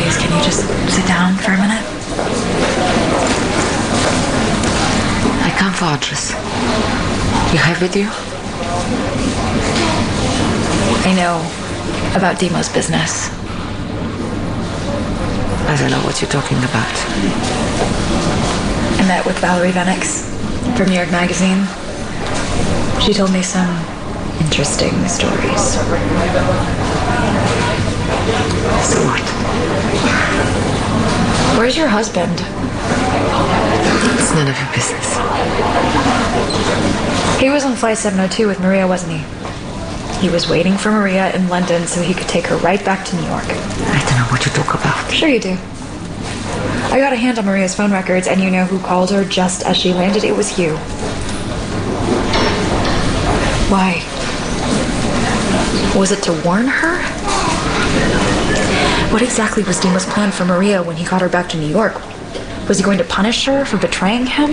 Please, can you just sit down for a minute? I come for address. You have with you? I know about Dimo's business. I don't know what you're talking about. I met with Valerie Venix from New York Magazine. She told me some interesting stories. So what? Where's your husband? It's none of your business. He was on flight 702 with Maria, wasn't he? He was waiting for Maria in London so he could take her right back to New York. I don't know what you talk about. Sure you do. I got a hand on Maria's phone records, and you know who called her just as she landed? It was you. Why? Was it to warn her? What exactly was Dimo's plan for Maria when he got her back to New York? Was he going to punish her for betraying him?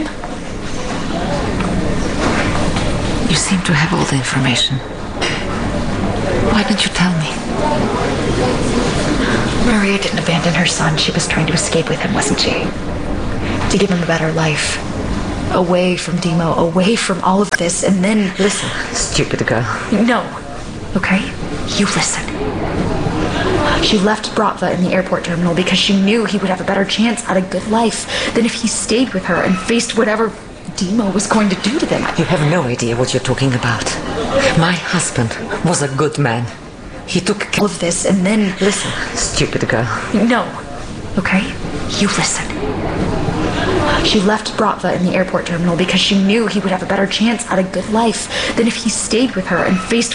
You seem to have all the information. Why didn't you tell me? Maria didn't abandon her son. She was trying to escape with him, wasn't she? To give him a better life. Away from Dimo, away from all of this, and then... Listen, stupid girl. No. Okay? You listen. She left Bratva in the airport terminal because she knew he would have a better chance at a good life than if he stayed with her and faced whatever Dimo was going to do to them. You have no idea what you're talking about. My husband was a good man. He took care of this, and then... Listen, stupid girl. No. Okay? You listen. She left Bratva in the airport terminal because she knew he would have a better chance at a good life than if he stayed with her and faced